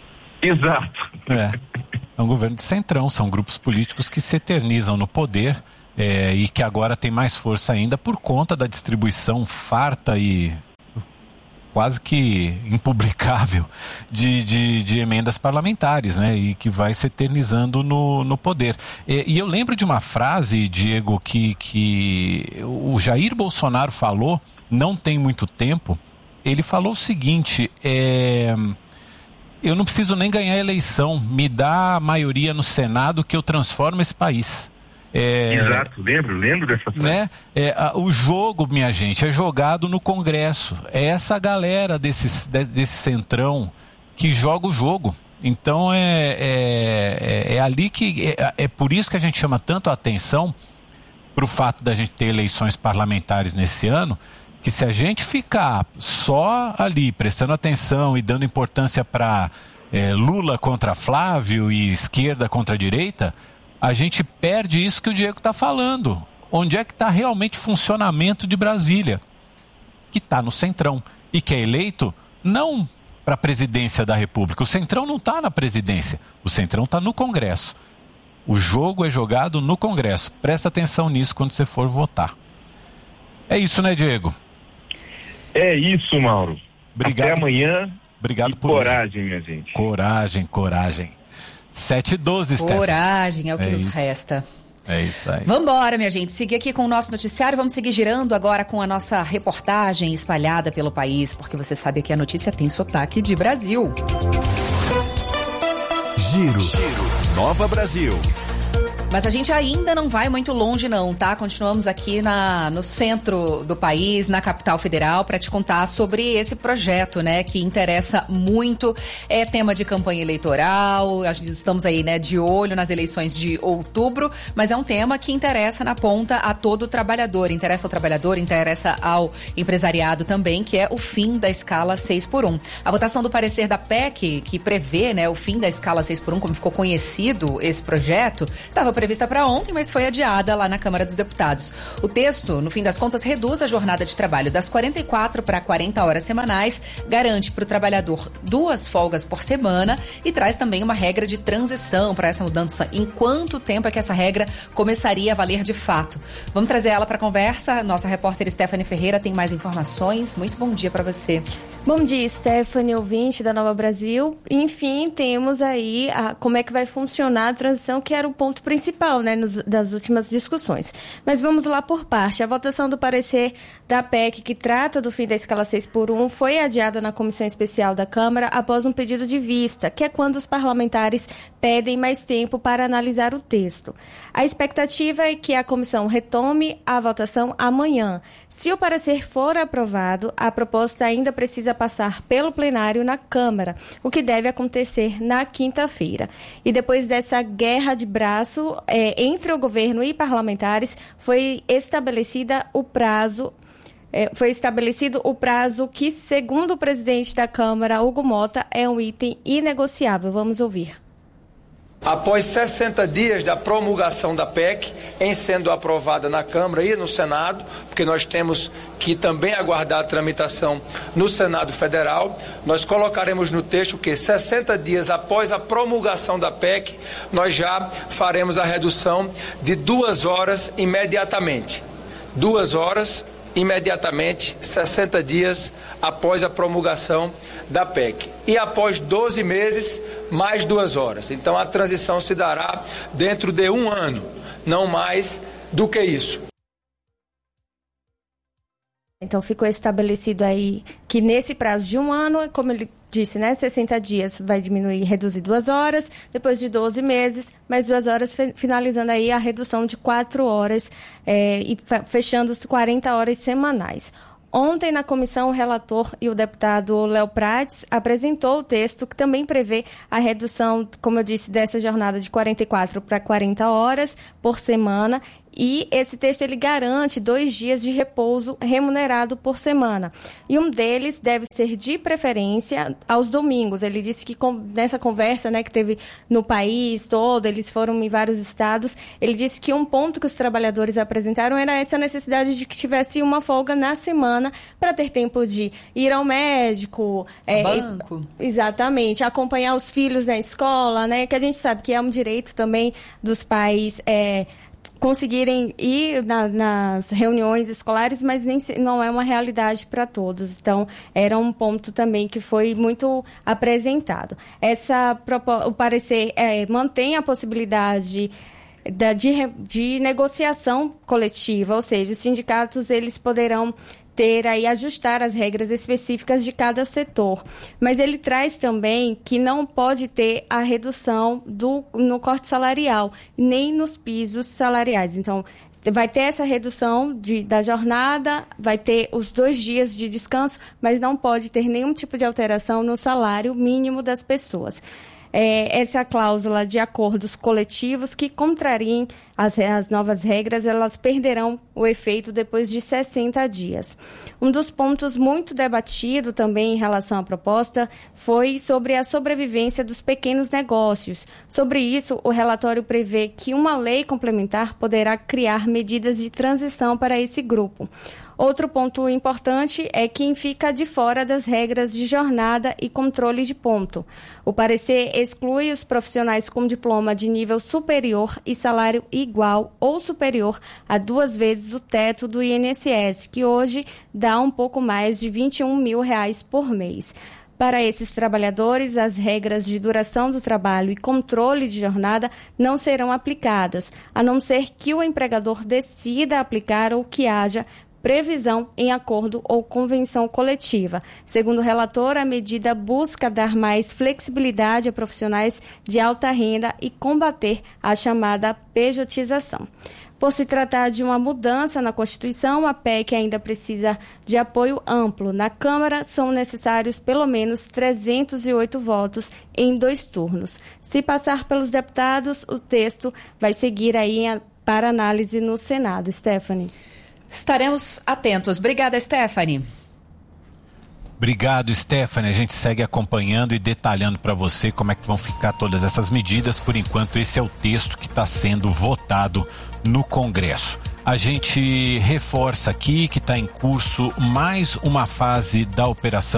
Exato. É, é um governo de centrão, são grupos políticos que se eternizam no poder, é, e que agora tem mais força ainda por conta da distribuição farta e quase que impublicável de, de, de emendas parlamentares, né? E que vai se eternizando no, no poder. E, e eu lembro de uma frase, Diego, que, que o Jair Bolsonaro falou, não tem muito tempo. Ele falou o seguinte, é, eu não preciso nem ganhar a eleição, me dá a maioria no Senado que eu transformo esse país. É, Exato, lembro, lembro dessa frase. Né? É, a, o jogo, minha gente, é jogado no Congresso. É essa galera desse, de, desse centrão que joga o jogo. Então é, é, é, é ali que... É, é por isso que a gente chama tanto a atenção para o fato da gente ter eleições parlamentares nesse ano, que se a gente ficar só ali prestando atenção e dando importância para é, Lula contra Flávio e esquerda contra direita, a gente perde isso que o Diego está falando. Onde é que está realmente o funcionamento de Brasília? Que está no Centrão. E que é eleito não para a presidência da República. O Centrão não está na presidência. O Centrão está no Congresso. O jogo é jogado no Congresso. Presta atenção nisso quando você for votar. É isso, né, Diego? É isso, Mauro. Obrigado. Até amanhã. Obrigado e por coragem, hoje. Minha gente. Coragem, coragem. sete e doze, Stephanie. Coragem é o que é nos isso. resta. É isso aí. Vambora, minha gente. Seguir aqui com o nosso noticiário. Vamos seguir girando agora com a nossa reportagem espalhada pelo país, porque você sabe que a notícia tem sotaque de Brasil. Giro. Giro. Nova Brasil. Mas a gente ainda não vai muito longe não, tá? Continuamos aqui na, no centro do país, na capital federal, para te contar sobre esse projeto, né? Que interessa muito, é tema de campanha eleitoral, estamos aí, né, de olho nas eleições de outubro, mas é um tema que interessa na ponta a todo trabalhador, interessa ao trabalhador, interessa ao empresariado também, que é o fim da escala seis por um. A votação do parecer da P E C, que prevê, né, o fim da escala seis por um, como ficou conhecido esse projeto, estava prevista para ontem, mas foi adiada lá na Câmara dos Deputados. O texto, no fim das contas, reduz a jornada de trabalho das quarenta e quatro para quarenta horas semanais, garante para o trabalhador duas folgas por semana e traz também uma regra de transição para essa mudança. Em quanto tempo é que essa regra começaria a valer de fato? Vamos trazer ela para a conversa. Nossa repórter Stephanie Ferreira tem mais informações. Muito bom dia para você. Bom dia, Stephanie, ouvinte da Nova Brasil. Enfim, temos aí a, como é que vai funcionar a transição, que era o ponto principal, né, nos, das últimas discussões. Mas vamos lá por parte. A votação do parecer da P E C, que trata do fim da escala seis por um, foi adiada na Comissão Especial da Câmara após um pedido de vista, que é quando os parlamentares pedem mais tempo para analisar o texto. A expectativa é que a comissão retome a votação amanhã. Se o parecer for aprovado, a proposta ainda precisa passar pelo plenário na Câmara, o que deve acontecer na quinta-feira. E depois dessa guerra de braço é, entre o governo e parlamentares, foi estabelecida o prazo, é, foi estabelecido o prazo que, segundo o presidente da Câmara, Hugo Mota, é um item inegociável. Vamos ouvir. Após sessenta dias da promulgação da P E C, em sendo aprovada na Câmara e no Senado, porque nós temos que também aguardar a tramitação no Senado Federal, nós colocaremos no texto que sessenta dias após a promulgação da P E C, nós já faremos a redução de duas horas imediatamente. Duas horas imediatamente, sessenta dias após a promulgação da P E C. E após doze meses, mais duas horas. Então a transição se dará dentro de um ano, não mais do que isso. Então ficou estabelecido aí que nesse prazo de um ano, como ele disse, né, sessenta dias vai diminuir, reduzir duas horas, depois de doze meses, mais duas horas, finalizando aí a redução de quatro horas é, e fechando os quarenta horas semanais. Ontem, na comissão, o relator e o deputado Léo Prates apresentou o texto que também prevê a redução, como eu disse, dessa jornada de quarenta e quatro para quarenta horas por semana. E esse texto ele garante dois dias de repouso remunerado por semana. E um deles deve ser de preferência aos domingos. Ele disse que com, nessa conversa, né, que teve no país todo, eles foram em vários estados, ele disse que um ponto que os trabalhadores apresentaram era essa necessidade de que tivesse uma folga na semana para ter tempo de ir ao médico. É, banco. Exatamente. Acompanhar os filhos na escola, né, que a gente sabe que é um direito também dos pais, é, conseguirem ir na, nas reuniões escolares, mas nem, não é uma realidade para todos. Então, era um ponto também que foi muito apresentado. Essa, o parecer é, mantém a possibilidade da, de, de negociação coletiva, ou seja, os sindicatos eles poderão ter aí, ajustar as regras específicas de cada setor. Mas ele traz também que não pode ter a redução do, no corte salarial, nem nos pisos salariais. Então, vai ter essa redução de, da jornada, vai ter os dois dias de descanso, mas não pode ter nenhum tipo de alteração no salário mínimo das pessoas. É, essa cláusula de acordos coletivos que contrariem as, as novas regras, elas perderão o efeito depois de sessenta dias. Um dos pontos muito debatido também em relação à proposta foi sobre a sobrevivência dos pequenos negócios. Sobre isso, o relatório prevê que uma lei complementar poderá criar medidas de transição para esse grupo. Outro ponto importante é quem fica de fora das regras de jornada e controle de ponto. O parecer exclui os profissionais com diploma de nível superior e salário igual ou superior a duas vezes o teto do I N S S, que hoje dá um pouco mais de vinte e um mil reais por mês. Para esses trabalhadores, as regras de duração do trabalho e controle de jornada não serão aplicadas, a não ser que o empregador decida aplicar ou que haja previsão em acordo ou convenção coletiva. Segundo o relator, a medida busca dar mais flexibilidade a profissionais de alta renda e combater a chamada pejotização. Por se tratar de uma mudança na Constituição, a P E C ainda precisa de apoio amplo. Na Câmara, são necessários pelo menos trezentos e oito votos em dois turnos. Se passar pelos deputados, o texto vai seguir aí para análise no Senado. Stephanie. Estaremos atentos. Obrigada, Stephanie. Obrigado, Stephanie. A gente segue acompanhando e detalhando para você como é que vão ficar todas essas medidas. Por enquanto, esse é o texto que está sendo votado no Congresso. A gente reforça aqui que está em curso mais uma fase da operação